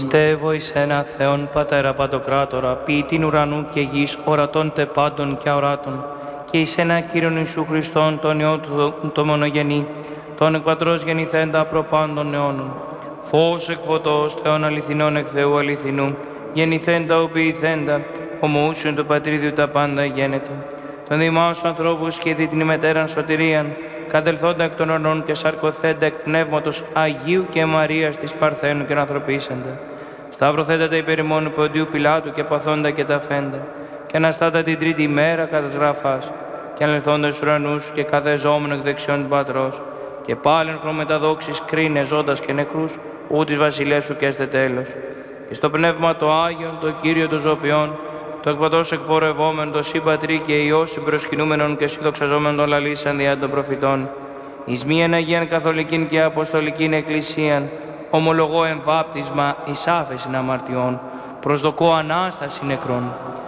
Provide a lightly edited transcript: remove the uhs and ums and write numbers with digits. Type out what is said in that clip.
Πιστεύω εις ένα Θεόν Πατέρα Παντοκράτορα, ποιητήν ουρανού και γης, ορατών τε πάντων και αοράτων, και εις ένα Κύριον Ιησού Χριστόν, τον Υιό του το μονογενή, τον εκ Πατρός γεννηθέντα προ πάντων αιώνων, φως εκ φωτός, Θεόν αληθινών εκ Θεού αληθινού, γεννηθέντα οποιηθέντα, ομοούσιον του Πατρίδιου τα πάντα γένετο, των δημάσου ανθρώπους και δι' την ημετέραν σωτηρίαν, κατελθόντα εκ των ορνών και σαρκωθέντα εκ πνεύματος Αγίου και Μαρίας της Παρθένου και ανθρωπίσαντα. Σταυρωθέντα τα υπέρ ημών Ποντίου Πιλάτου και παθόντα και τα φέντα, και αναστάτα την τρίτη ημέρα κατά της γραφάς, και ανελθόντα στους ουρανούς και καθεζόμενο εκ δεξιών του Πατρός, και πάλιν χρομεταδόξης κρίνε ζώντας και νεκρούς, ούτης βασιλείας σου και έστε τέλος. Και στο πνεύμα το Άγιον, το Κύριο των Ζωοποιών, το εκ Πατρός εκπορευόμενο, το Συμπατρί και Υιός συμπροσκυνούμενον και συνδοξαζόμενον των λαλήσαν διά των προφητών, εις μίαν Αγίαν Καθολικήν και Αποστολικήν Εκκλησίαν, ομολογώ εμβάπτισμα εις άφεσιν αμαρτιών, προσδοκώ Ανάσταση νεκρών